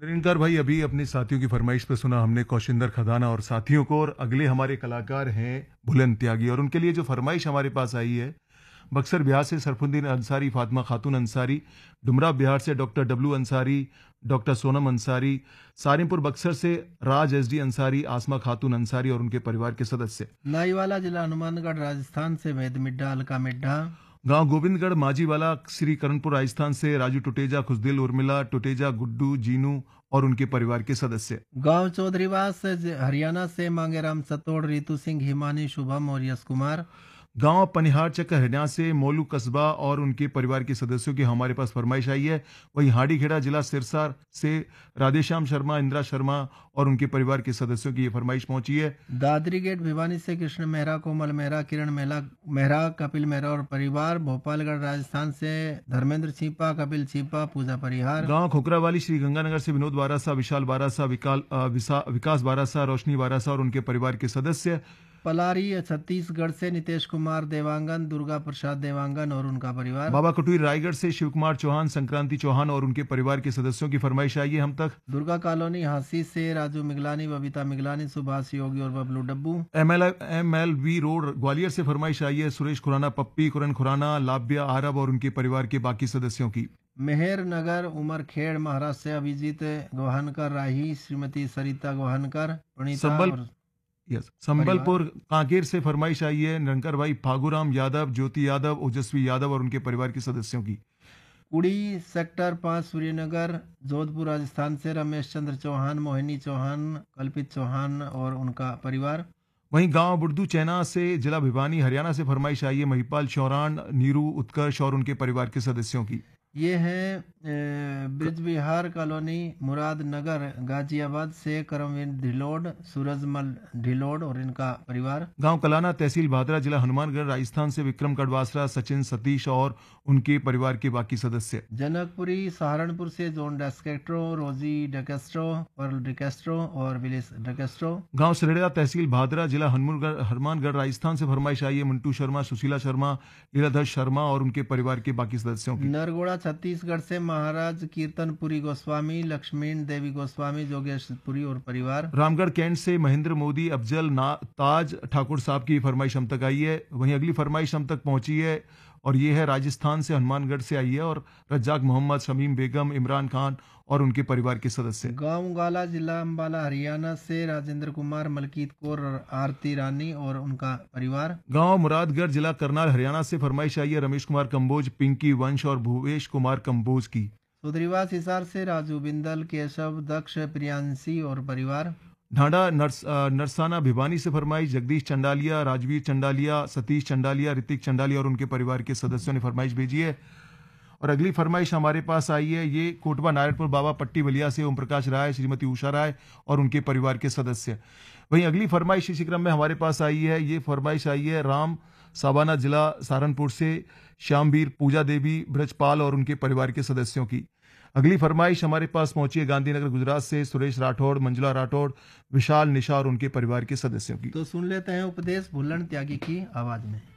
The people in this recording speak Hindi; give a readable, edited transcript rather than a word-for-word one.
निरंकार भाई, अभी अपने साथियों की फरमाइश पे सुना हमने कौशिंदर खदाना और साथियों को, और अगले हमारे कलाकार हैं बुलंद त्यागी, और उनके लिए जो फरमाइश हमारे पास आई है, बक्सर बिहार से सरफुद्दीन अंसारी, फातिमा खातून अंसारी, डुमरा बिहार से doctor W Ansari, doctor Sonam Ansari, Sarimpur Buxar से राज एसडी अंसारी, आसमा खातून अंसारी और उनके परिवार के सदस्य। नाईवाला जिला हनुमानगढ़ राजस्थान से वेद मिड्ढा, अलका मिड्ढा। गांव गोविंदगढ़ माजीवाला श्री करणपुर राजस्थान से राजू टुटेजा, खुशदिल उर्मिला टुटेजा, गुड्डू जीनू और उनके परिवार के सदस्य। गांव चौधरीवास हरियाणा से मांगेराम सतोड़, रितु सिंह, हिमानी, शुभम और यश कुमार। गांव पनिहार चक हरियाणा से मोलू कस्बा और उनके परिवार के सदस्यों की हमारे पास फरमाइश आई है। वहीं हाड़ीखेड़ा जिला सिरसा से राधेश्याम शर्मा, इंदिरा शर्मा और उनके परिवार के सदस्यों की ये फरमाइश पहुंची है। दादरी गेट भिवानी से कृष्ण मेहरा, कोमल मेहरा, किरण मेहरा, कपिल मेहरा और परिवार। भोपालगढ़ राजस्थान से धर्मेंद्र छिपा, कपिल छिपा, पूजा परिहार। गांव खोखरावाली श्री गंगानगर से विनोद बारासा, विशाल बारासा, विकास बारासा, रोशनी बारासा और उनके परिवार के सदस्य। पलारी छत्तीसगढ़ से नितेश कुमार देवांगन, दुर्गा प्रसाद देवांगन और उनका परिवार। बाबा कटुई रायगढ़ से शिव कुमार चौहान, संक्रांति चौहान और उनके परिवार के सदस्यों की फरमाइश आई है हम तक। दुर्गा कॉलोनी हांसी से राजू मिगलानी, बबीता मिगलानी, सुभाष योगी और बबलू डब्बू। MLV रोड ग्वालियर से फरमाइश आई है सुरेश खुराना, पप्पी कुरन खुराना, लाभ्या आरब और उनके परिवार के बाकी सदस्यों की। मेहर नगर उमरखेड़ महाराष्ट्र से अभिजीत गोहानकर, राही श्रीमती सरिता गोहानकर, संबलपुर कांकेर से फरमाइश आई है निरंकर भाई फागुराम यादव, ज्योति यादव, ओजस्वी यादव और उनके परिवार के सदस्यों की। कुड़ी सेक्टर 5 सूर्यनगर जोधपुर राजस्थान से रमेश चंद्र चौहान, मोहिनी चौहान, कल्पित चौहान और उनका परिवार। वहीं गांव बुर्दू चैना से जिला भिवानी हरियाणा से फरमाइश आई है महिपाल चौरान, नीरू उत्कर्ष और उनके परिवार के सदस्यों की। ये है ब्रिज विहार कॉलोनी मुराद नगर गाजियाबाद से करमवीर ढिलोड, सूरजमल ढिलोड और इनका परिवार। गांव कलाना तहसील भादरा जिला हनुमानगढ़ राजस्थान से विक्रम कड़वासरा, सचिन सतीश और उनके परिवार के बाकी सदस्य। जनकपुरी सहारनपुर से जॉन डेस्केस्ट्रो, रोजी डेकेस्ट्रो, पर्ल डेकेस्ट्रो और विलिस डेकेस्ट्रो। गांव सरेड़ा तहसील भादरा जिला हनुमानगढ़ राजस्थान से फरमाइश आई है मंटू शर्मा, सुशीला शर्मा, लीलाधर शर्मा और उनके परिवार के बाकी सदस्यों की। नरगोड़ा छत्तीसगढ़ से महाराज कीर्तनपुरी गोस्वामी, लक्ष्मीन देवी गोस्वामी, जोगेशपुरी और परिवार। रामगढ़ कैंट से महेंद्र मोदी, अफजल ताज ठाकुर साहब की फरमाइश हम तक आई है। वहीं अगली फरमाइश हम तक पहुंची है और ये है राजस्थान से हनुमानगढ़ से आई है, और रज्जाक मोहम्मद, शमीम बेगम, इमरान खान और उनके परिवार के सदस्य। गांव गाला जिला अंबाला हरियाणा से राजेंद्र कुमार, मलकीत कौर, आरती रानी और उनका परिवार। गांव मुरादगढ़ जिला करनाल हरियाणा से फरमाइश आई है रमेश कुमार कंबोज, पिंकी वंश और भूवेश कुमार कंबोज की। सुधरीवास हिसार से राजू बिंदल, केशव, दक्ष, प्रियांशी और परिवार। ढांडा नरसाना भिवानी से फरमाइश जगदीश चंडालिया, राजवीर चंडालिया, सतीश चंडालिया, ऋतिक चंडालिया और उनके परिवार के सदस्यों ने फरमाइश भेजी है। और अगली फरमाइश हमारे पास आई है, ये कोटवा नारायणपुर बाबा पट्टी बलिया से ओम प्रकाश राय, श्रीमती उषा राय और उनके परिवार के सदस्य। वहीं अगली फरमाइश इसी क्रम में हमारे पास आई है, ये फरमाइश आई है राम साबाना जिला सहारनपुर से श्यामवीर, पूजा देवी, ब्रजपाल और उनके परिवार के सदस्यों की। अगली फरमाइश हमारे पास पहुंची है गांधीनगर गुजरात से सुरेश राठौड़, मंजुला राठौड़, विशाल, निशा और उनके परिवार के सदस्यों की। तो सुन लेते हैं उपदेश भुल्लन त्यागी की आवाज में।